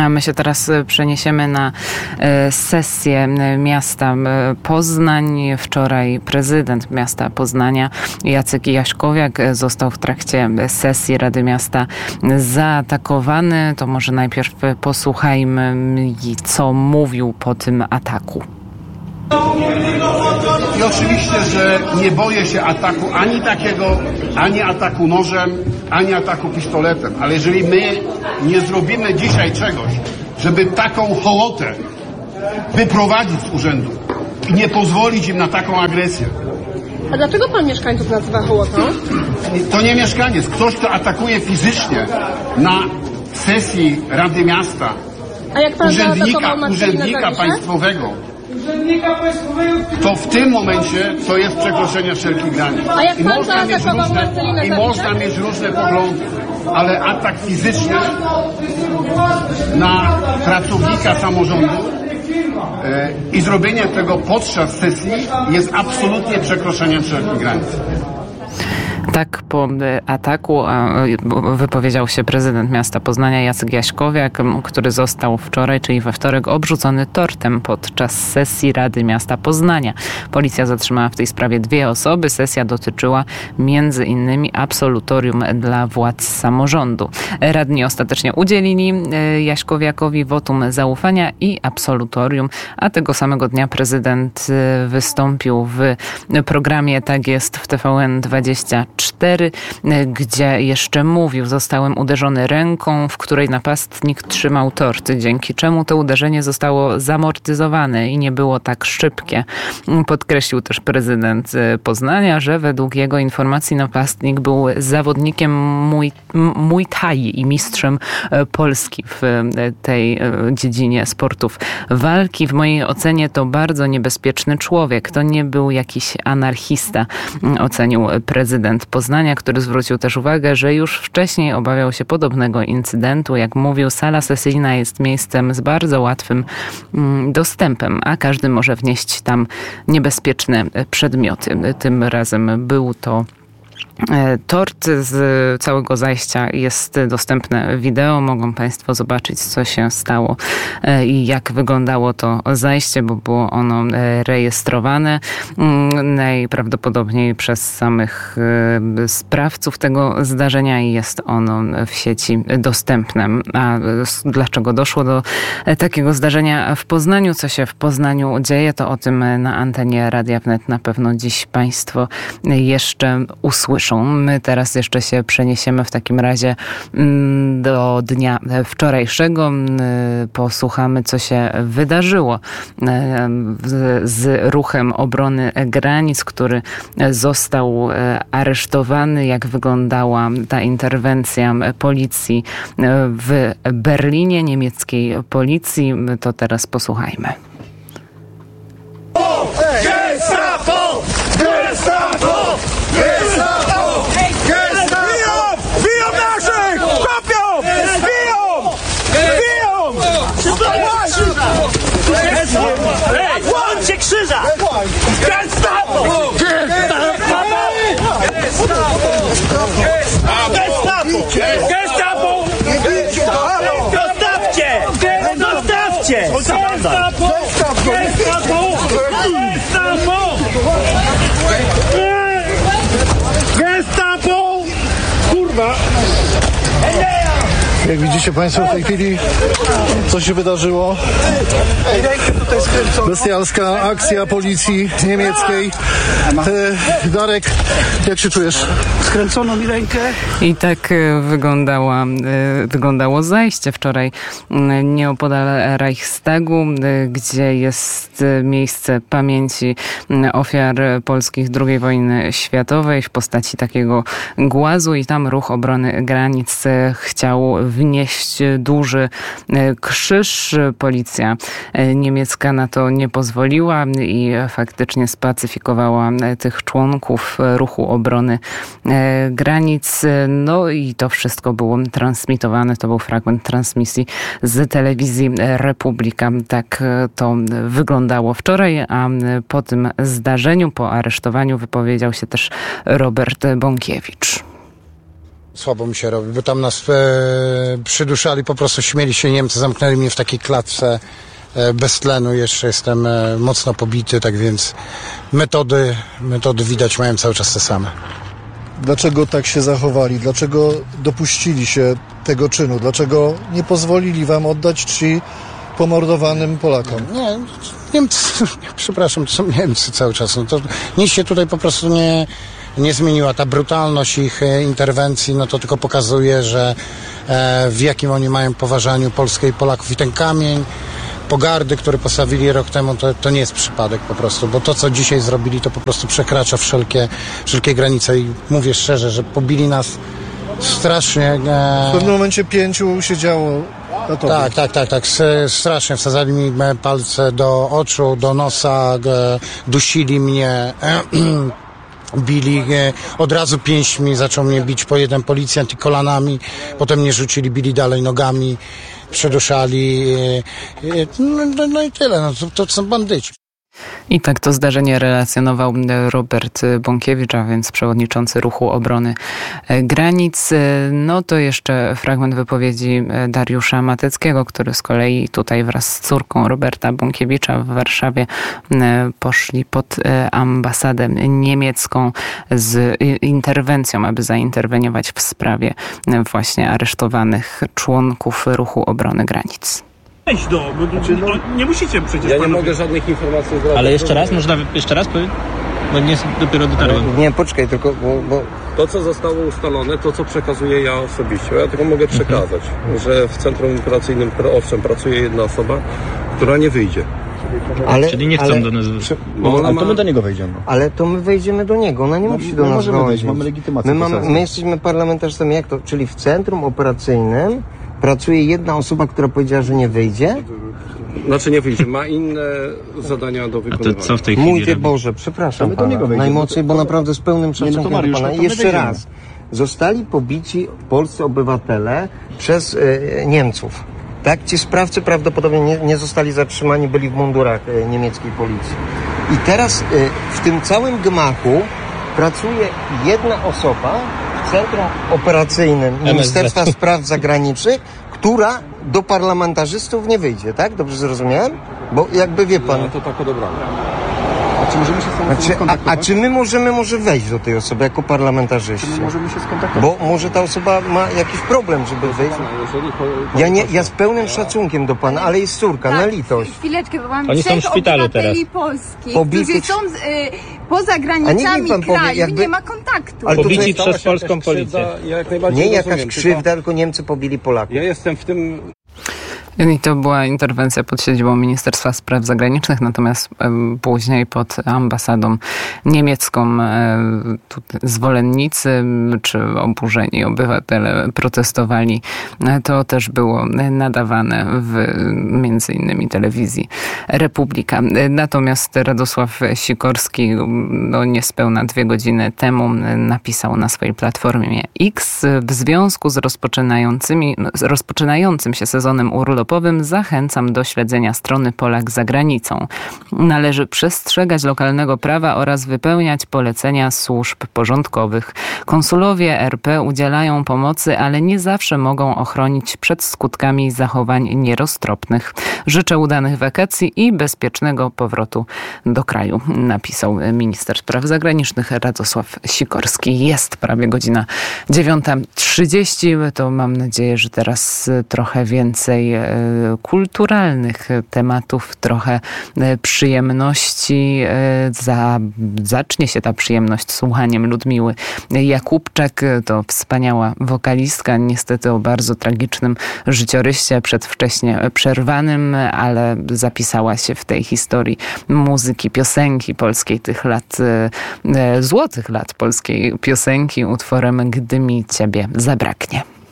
A my się teraz przeniesiemy na sesję miasta Poznań. Wczoraj prezydent miasta Poznania Jacek Jaśkowiak został w trakcie sesji Rady Miasta zaatakowany. To może najpierw posłuchajmy, co mówił po tym ataku. I oczywiście, że nie boję się ataku ani takiego, ani ataku nożem, ani ataku pistoletem. Ale jeżeli my nie zrobimy dzisiaj czegoś, żeby taką hołotę wyprowadzić z urzędu i nie pozwolić im na taką agresję. A dlaczego pan mieszkańców nazywa hołotą? To nie mieszkaniec. Ktoś, kto atakuje fizycznie na sesji Rady Miasta A jak pan urzędnika państwowego, to w tym momencie to jest przekroczenie wszelkich granic. A jak pan zaatakował Marcelinę I można mieć różne poglądy, ale atak fizyczny na pracownika samorządu i zrobienie tego podczas sesji jest absolutnie przekroczeniem wszelkich granic. Tak po ataku wypowiedział się prezydent miasta Poznania Jacek Jaśkowiak, który został wczoraj, czyli we wtorek, obrzucony tortem podczas sesji Rady Miasta Poznania. Policja zatrzymała w tej sprawie 2 osoby. Sesja dotyczyła między innymi absolutorium dla władz samorządu. Radni ostatecznie udzielili Jaśkowiakowi wotum zaufania i absolutorium, a tego samego dnia prezydent wystąpił w programie Tak jest w TVN24, gdzie jeszcze mówił: zostałem uderzony ręką, w której napastnik trzymał tort, dzięki czemu to uderzenie zostało zamortyzowane i nie było tak szybkie. Podkreślił też prezydent Poznania, że według jego informacji napastnik był zawodnikiem Muay Thai i mistrzem Polski w tej dziedzinie sportów walki. W mojej ocenie to bardzo niebezpieczny człowiek. To nie był jakiś anarchista, ocenił prezydent Poznania, który zwrócił też uwagę, że już wcześniej obawiał się podobnego incydentu. Jak mówił, sala sesyjna jest miejscem z bardzo łatwym dostępem, a każdy może wnieść tam niebezpieczne przedmioty. Tym razem był to tort. Z całego zajścia jest dostępne wideo. Mogą Państwo zobaczyć, co się stało i jak wyglądało to zajście, bo było ono rejestrowane najprawdopodobniej przez samych sprawców tego zdarzenia i jest ono w sieci dostępne. A dlaczego doszło do takiego zdarzenia w Poznaniu? Co się w Poznaniu dzieje? To o tym na antenie Radia Wnet na pewno dziś Państwo jeszcze usłyszą. My teraz jeszcze się przeniesiemy w takim razie do dnia wczorajszego. Posłuchamy, co się wydarzyło z ruchem obrony granic, który został aresztowany. Jak wyglądała ta interwencja policji w Berlinie, niemieckiej policji, to teraz posłuchajmy. Gestapo! Gestapo! Gestapo! Biją naszych! Kopią! Biją! Biją! Łączcie krzyża! Gestapo! Gestapo! Gestapo! Zostawcie! Zostawcie! Gestapo! Gestapo! Gestapo! Gestapo! Kurwa! Jak widzicie Państwo w tej chwili, co się wydarzyło? Bestialska akcja policji niemieckiej. Darek, jak się czujesz? Skręcono mi rękę. I tak wyglądało zajście wczoraj nieopodal Reichstagu, gdzie jest miejsce pamięci ofiar polskich II wojny światowej w postaci takiego głazu i tam ruch obrony granic chciał wnieść duży krzyż. Policja niemiecka na to nie pozwoliła i faktycznie spacyfikowała tych członków ruchu obrony granic. No i to wszystko było transmitowane. To był fragment transmisji z telewizji Republika. Tak to wyglądało wczoraj, a po tym zdarzeniu, po aresztowaniu wypowiedział się też Robert Bąkiewicz. Słabo mi się robi, bo tam nas przyduszali, po prostu śmieli się Niemcy, zamknęli mnie w takiej klatce bez tlenu, jeszcze jestem mocno pobity, tak więc metody widać mają cały czas te same. Dlaczego tak się zachowali? Dlaczego dopuścili się tego czynu? Dlaczego nie pozwolili wam oddać czci pomordowanym Polakom? Nie, Niemcy, przepraszam, to są Niemcy cały czas. No to nic się tutaj po prostu nie zmieniła. Ta brutalność ich interwencji, no to tylko pokazuje, że w jakim oni mają poważaniu Polskę i Polaków. I ten kamień pogardy, który postawili rok temu, to nie jest przypadek po prostu, bo to, co dzisiaj zrobili, to po prostu przekracza wszelkie granice i mówię szczerze, że pobili nas strasznie. W pewnym momencie 5 siedziało na tobie. Tak. Strasznie wsadzali mi palce do oczu, do nosa, dusili mnie, bili, od razu pięśćmi zaczął mnie bić po jeden policjant i kolanami, potem mnie rzucili, bili dalej nogami, przeduszali, no i tyle, no to są bandyci. I tak to zdarzenie relacjonował Robert Bąkiewicz, a więc przewodniczący Ruchu Obrony Granic. No to jeszcze fragment wypowiedzi Dariusza Mateckiego, który z kolei tutaj wraz z córką Roberta Bąkiewicza w Warszawie poszli pod ambasadę niemiecką z interwencją, aby zainterweniować w sprawie właśnie aresztowanych członków Ruchu Obrony Granic. Nie musicie przecież. Ja nie mogę żadnych informacji zrobić. Ale jeszcze raz? Można jeszcze raz powiedzieć? Bo nie dopiero dotarłem. Nie, poczekaj, tylko bo to, co zostało ustalone, to, co przekazuję ja osobiście, ja tylko mogę przekazać, że w centrum operacyjnym owszem pracuje jedna osoba, która nie wyjdzie. Czyli nie chcą do nas wyjść. Ale to my do niego wejdziemy. Ale to my wejdziemy do niego, ona nie musi do nas możemy wejść. mamy legitymację. My jesteśmy parlamentarzystami, jak to? Czyli w centrum operacyjnym pracuje jedna osoba, która powiedziała, że nie wyjdzie? Znaczy nie wyjdzie, ma inne zadania do wykonywania. A to co w tej chwili Mój Ty robi? Boże, przepraszam my do niego pana, wejdziemy. najmocniej, bo naprawdę z pełnym szacunkiem do Mariusz, pana. to I my jeszcze wejdziemy. raz, zostali pobici polscy obywatele przez Niemców. Tak? Ci sprawcy prawdopodobnie nie zostali zatrzymani, byli w mundurach niemieckiej policji. I teraz w tym całym gmachu pracuje jedna osoba w centrum operacyjnym Ministerstwa Spraw Zagranicznych, która do parlamentarzystów nie wyjdzie, tak? Dobrze zrozumiałem? Bo jakby wie pan... No to tak odebrane. A czy możemy się z tą osobą skontaktować? A czy my możemy może wejść do tej osoby jako parlamentarzyści? Czy my możemy się skontaktować? Bo może ta osoba ma jakiś problem, żeby wyjść. Ja z pełnym szacunkiem do pana, ale jest córka, na litość. Chwileczkę, bo mam Oni są w 3 szpitalu obywateli polskich, Pobitych- którzy są poza A granicami niech pan powie, kraju, jakby- nie ma kontaktu. Ale to Pobici co- przez polską policję. Ja jak najbardziej Nie rozumiem, jakaś krzywda, tylko Niemcy pobili Polaków. Ja jestem w tym... I to była interwencja pod siedzibą Ministerstwa Spraw Zagranicznych, natomiast później pod ambasadą niemiecką zwolennicy czy oburzeni obywatele protestowali. To też było nadawane w między innymi telewizji Republika. Natomiast Radosław Sikorski niespełna 2 godziny temu napisał na swojej platformie X: w związku z rozpoczynającym się sezonem urlopowym zachęcam do śledzenia strony Polak za granicą. Należy przestrzegać lokalnego prawa oraz wypełniać polecenia służb porządkowych. Konsulowie RP udzielają pomocy, ale nie zawsze mogą ochronić przed skutkami zachowań nieroztropnych. Życzę udanych wakacji i bezpiecznego powrotu do kraju, napisał minister spraw zagranicznych Radosław Sikorski. Jest prawie godzina 9:30. To mam nadzieję, że teraz trochę więcej kulturalnych tematów, trochę przyjemności. Zacznie się ta przyjemność słuchaniem Ludmiły Jakubczak. To wspaniała wokalistka, niestety o bardzo tragicznym życiorysie, przedwcześnie przerwanym, ale zapisała się w tej historii muzyki, piosenki polskiej, tych lat, złotych lat polskiej piosenki, utworem Gdy mi ciebie zabraknie.